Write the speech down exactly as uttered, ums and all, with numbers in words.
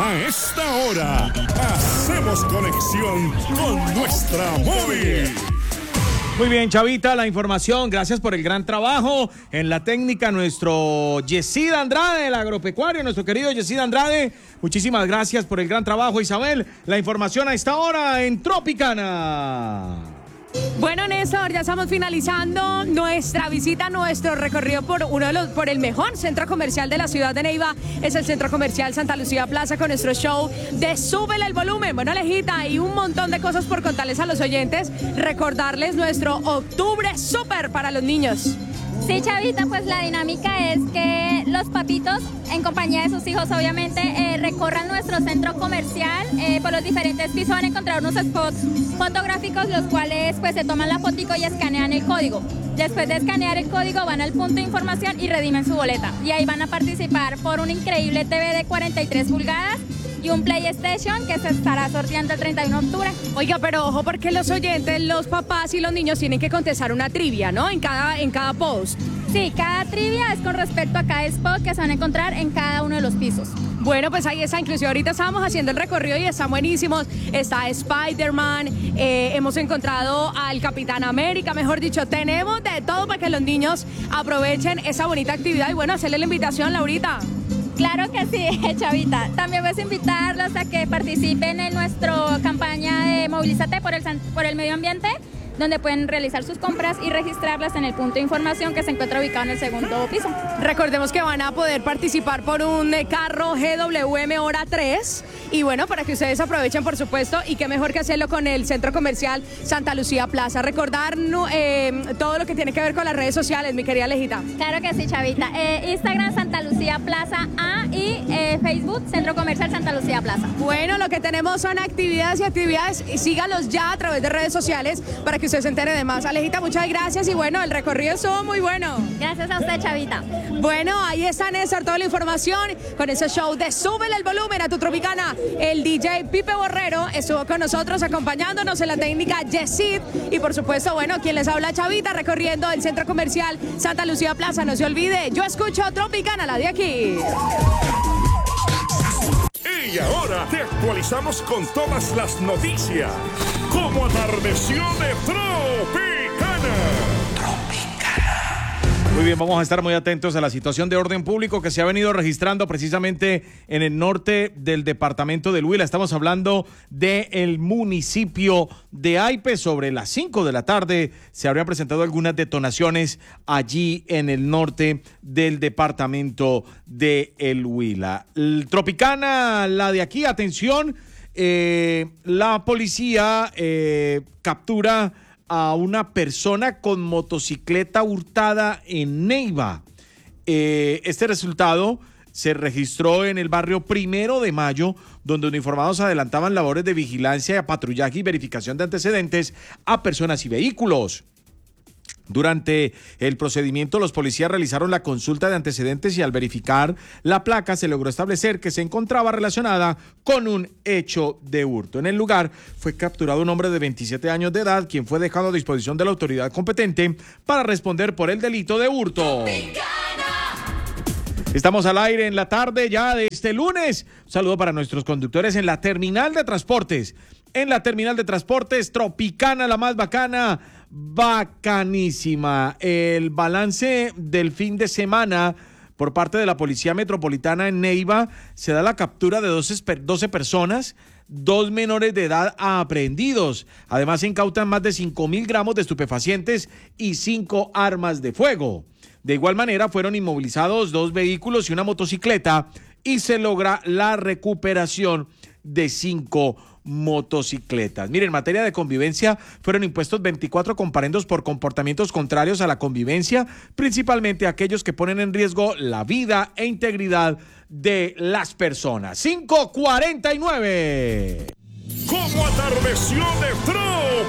A esta hora, hacemos conexión con nuestra móvil. Muy bien, Chavita, la información. Gracias por el gran trabajo. En la técnica, nuestro Yesid Andrade, el agropecuario, nuestro querido Yesid Andrade. Muchísimas gracias por el gran trabajo, Isabel. La información a esta hora en Tropicana. Bueno, Néstor, ya estamos finalizando nuestra visita, nuestro recorrido por uno de los, por el mejor centro comercial de la ciudad de Neiva. Es el Centro Comercial Santa Lucía Plaza con nuestro show de Súbele el Volumen. Bueno, Alejita, hay un montón de cosas por contarles a los oyentes. Recordarles nuestro Octubre Súper para los niños. Sí, Chavita, pues la dinámica es que los papitos, en compañía de sus hijos, obviamente, eh, recorran nuestro centro comercial. Eh, por los diferentes pisos van a encontrar unos spots fotográficos, los cuales pues se toman la fotico y escanean el código. Después de escanear el código, van al punto de información y redimen su boleta. Y ahí van a participar por un increíble T V de cuarenta y tres pulgadas y un PlayStation que se estará sorteando el treinta y uno de octubre. Oiga, pero ojo, porque los oyentes, los papás y los niños tienen que contestar una trivia, ¿no? En cada, en cada post. Sí, cada trivia es con respecto a cada spot que se van a encontrar en cada uno de los pisos. Bueno, pues ahí está, inclusive ahorita estábamos haciendo el recorrido y están buenísimos. Está Spider-Man, eh, hemos encontrado al Capitán América, mejor dicho, tenemos de todo para que los niños aprovechen esa bonita actividad y bueno, hacerle la invitación, Laurita. Claro que sí, Chavita. También voy a invitarlos a que participen en nuestra campaña de Movilízate por el, por el medio ambiente, donde pueden realizar sus compras y registrarlas en el punto de información que se encuentra ubicado en el segundo piso. Recordemos que van a poder participar por un carro G W M Hora tres y bueno, para que ustedes aprovechen, por supuesto, y qué mejor que hacerlo con el Centro Comercial Santa Lucía Plaza. Recordar eh, todo lo que tiene que ver con las redes sociales, mi querida Alejita. Claro que sí, Chavita. Eh, Instagram Santa Lucía Plaza A y eh, Facebook Centro Comercial Santa Lucía Plaza. Bueno, lo que tenemos son actividades y actividades. Y sígalos ya a través de redes sociales para que usted se entere de más. Alejita, muchas gracias y bueno, el recorrido estuvo muy bueno. Gracias a usted, Chavita. Bueno, ahí está, Néstor, toda la información con ese show de Súbele el Volumen a tu Tropicana. El D J Pipe Borrero estuvo con nosotros acompañándonos en la técnica Yesid y por supuesto, bueno, quien les habla, Chavita, recorriendo el Centro Comercial Santa Lucía Plaza. No se olvide, yo escucho Tropicana, la de aquí. Y ahora te actualizamos con todas las noticias. Como atardeció de Tropicana. Muy bien, vamos a estar muy atentos a la situación de orden público que se ha venido registrando precisamente en el norte del departamento del Huila. Estamos hablando del municipio de Aipe. Sobre las cinco de la tarde se habrían presentado algunas detonaciones allí en el norte del departamento de el Huila. El Tropicana, la de aquí, atención, eh, la policía eh, captura a una persona con motocicleta hurtada en Neiva. Eh, este resultado se registró en el barrio Primero de Mayo, donde uniformados adelantaban labores de vigilancia, patrullaje y verificación de antecedentes a personas y vehículos. Durante el procedimiento, los policías realizaron la consulta de antecedentes y al verificar la placa se logró establecer que se encontraba relacionada con un hecho de hurto. En el lugar fue capturado un hombre de veintisiete años de edad, quien fue dejado a disposición de la autoridad competente para responder por el delito de hurto. Estamos al aire en la tarde ya de este lunes. Un saludo para nuestros conductores en la terminal de transportes. En la terminal de transportes Tropicana, la más bacana, bacanísima. El balance del fin de semana por parte de la Policía Metropolitana en Neiva se da la captura de doce personas, dos menores de edad aprehendidos. Además se incautan más de cinco mil gramos de estupefacientes y cinco armas de fuego. De igual manera fueron inmovilizados dos vehículos y una motocicleta y se logra la recuperación de cinco motocicletas. Miren, en materia de convivencia fueron impuestos veinticuatro comparendos por comportamientos contrarios a la convivencia, principalmente aquellos que ponen en riesgo la vida e integridad de las personas. cinco cuarenta y nueve. Como atardeció de Tropicana.